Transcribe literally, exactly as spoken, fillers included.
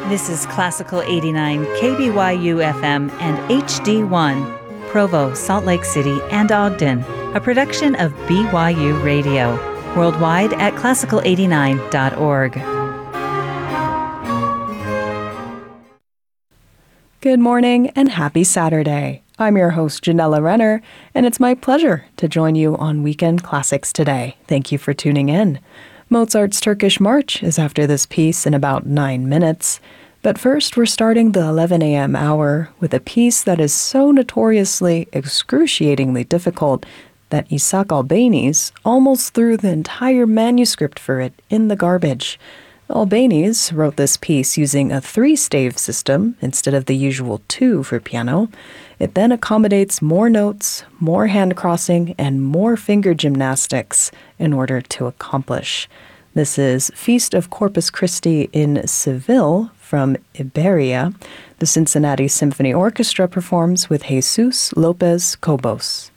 This is Classical eighty-nine K B Y U F M and H D one, Provo, Salt Lake City, and Ogden, a production of B Y U Radio, worldwide at classical eighty-nine dot org. Good morning and happy Saturday. I'm your host, Janella Renner, and it's my pleasure to join you on Weekend Classics today. Thank you for tuning in. Mozart's Turkish March is after this piece in about nine minutes. But first, we're starting the eleven a.m. hour with a piece that is so notoriously, excruciatingly difficult that Isaac Albéniz almost threw the entire manuscript for it in the garbage. Albéniz wrote this piece using a three-stave system instead of the usual two for piano. It then accommodates more notes, more hand crossing, and more finger gymnastics in order to accomplish. This is Feast of Corpus Christi in Seville from Iberia. The Cincinnati Symphony Orchestra performs with Jesus Lopez Cobos.